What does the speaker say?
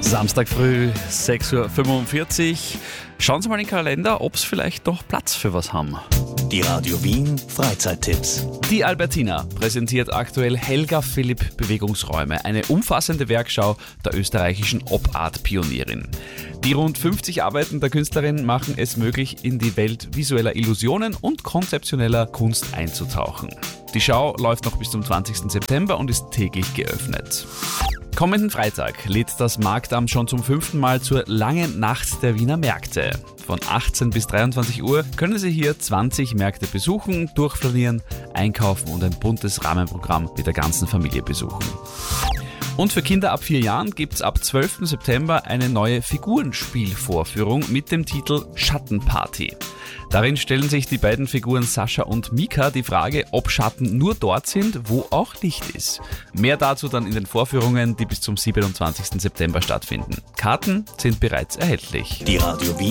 Samstag früh, 6.45 Uhr. Schauen Sie mal in den Kalender, ob es vielleicht noch Platz für was haben. Die Radio Wien Freizeittipps. Die Albertina präsentiert aktuell Helga Philipp Bewegungsräume, eine umfassende Werkschau der österreichischen Op-Art-Pionierin. Die rund 50 Arbeiten der Künstlerin machen es möglich, in die Welt visueller Illusionen und konzeptioneller Kunst einzutauchen. Die Schau läuft noch bis zum 20. September und ist täglich geöffnet. Kommenden Freitag lädt das Marktamt schon zum 5. Mal zur Langen Nacht der Wiener Märkte. Von 18 bis 23 Uhr können Sie hier 20 Märkte besuchen, durchflanieren, einkaufen und ein buntes Rahmenprogramm mit der ganzen Familie besuchen. Und für Kinder ab 4 Jahren gibt es ab 12. September eine neue Figurenspielvorführung mit dem Titel Schattenparty. Darin stellen sich die beiden Figuren Sascha und Mika die Frage, ob Schatten nur dort sind, wo auch Licht ist. Mehr dazu dann in den Vorführungen, die bis zum 27. September stattfinden. Karten sind bereits erhältlich. Die Radio Wien